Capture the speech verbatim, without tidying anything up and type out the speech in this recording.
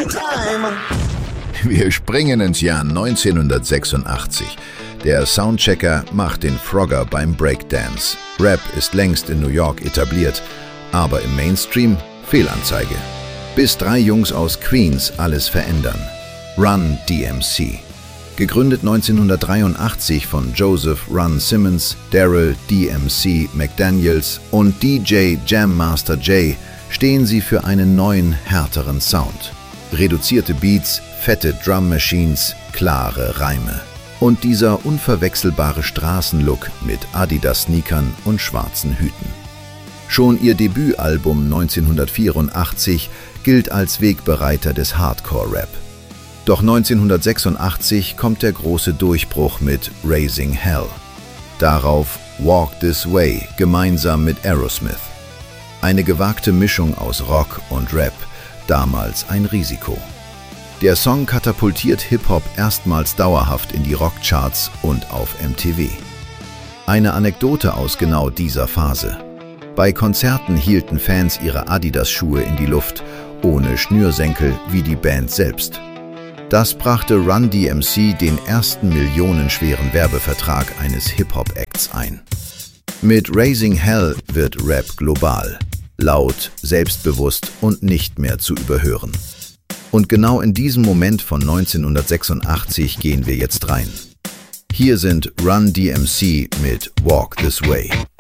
Wir springen ins Jahr neunzehnhundertsechsundachtzig. Der Soundchecker macht den Frogger beim Breakdance. Rap ist längst in New York etabliert, aber im Mainstream Fehlanzeige. Bis drei Jungs aus Queens alles verändern. Run D M C. Gegründet neunzehnhundertdreiundachtzig von Joseph Run Simmons, Daryl D M C McDaniels und D J Jam Master Jay, stehen sie für einen neuen, härteren Sound. Reduzierte Beats, fette Drum Machines, klare Reime. Und dieser unverwechselbare Straßenlook mit Adidas-Sneakern und schwarzen Hüten. Schon ihr Debütalbum neunzehnhundertvierundachtzig gilt als Wegbereiter des Hardcore-Rap. Doch neunzehnhundertsechsundachtzig kommt der große Durchbruch mit Raising Hell. Darauf Walk This Way gemeinsam mit Aerosmith. Eine gewagte Mischung aus Rock und Rap, damals ein Risiko. Der Song katapultiert Hip-Hop erstmals dauerhaft in die Rockcharts und auf M T V. Eine Anekdote aus genau dieser Phase. Bei Konzerten hielten Fans ihre Adidas-Schuhe in die Luft, ohne Schnürsenkel wie die Band selbst. Das brachte Run D M C den ersten millionenschweren Werbevertrag eines Hip-Hop-Acts ein. Mit Raising Hell wird Rap global, laut, selbstbewusst und nicht mehr zu überhören. Und genau in diesem Moment von neunzehnhundertsechsundachtzig gehen wir jetzt rein. Hier sind Run D M C mit Walk This Way.